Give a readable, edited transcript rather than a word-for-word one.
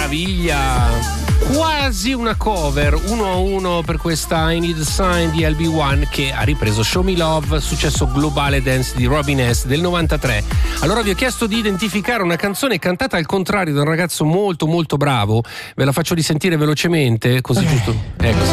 meraviglia! Quasi una cover 1-1 per questa I Need a Sign di LB1, che ha ripreso Show Me Love, successo globale dance di Robin S. del 93. Allora vi ho chiesto di identificare una canzone cantata al contrario da un ragazzo molto molto bravo. Ve la faccio risentire velocemente, così giusto. Ecco.